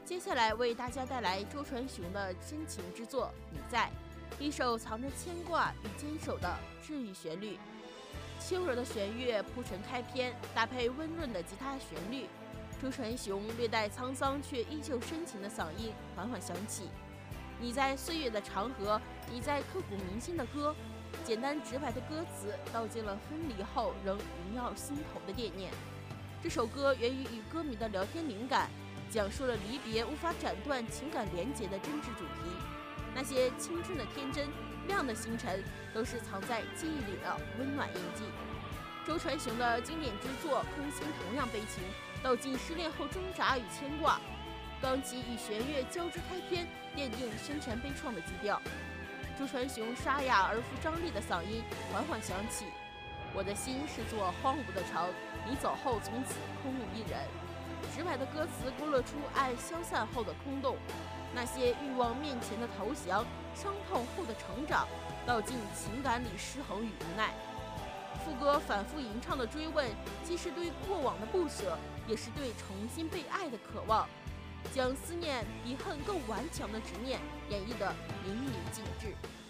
接下来为大家带来周传雄的深情之作《你在》，一首藏着牵挂与坚守的治愈旋律。轻柔的弦乐铺陈开篇，搭配温润的吉他旋律，周传雄略带沧桑却依旧深情的嗓音缓缓响起。你在岁月的长河，你在刻骨铭心的歌，简单直白的歌词道尽了分离后仍萦绕心头的惦念。这首歌源于与歌迷的聊天灵感，讲述了离别无法斩断情感连结的真挚主题。那些青春的天真、亮的星辰，都是藏在记忆里的温暖印记。周传雄的经典之作《空心》同样悲情，道尽失恋后挣扎与牵挂。钢琴与弦乐交织开篇，奠定深沉悲怆的基调。周传雄沙哑而富张力的嗓音缓缓响起。我的心是座荒芜的城，你走后从此空无一人。直白的歌词勾勒出爱消散后的空洞，那些欲望面前的投降，伤痛后的成长，道尽情感里失衡与无奈。副歌反复吟唱的追问，既是对过往的不舍，也是对重新被爱的渴望，将思念比恨更顽强的执念演绎得淋漓尽致。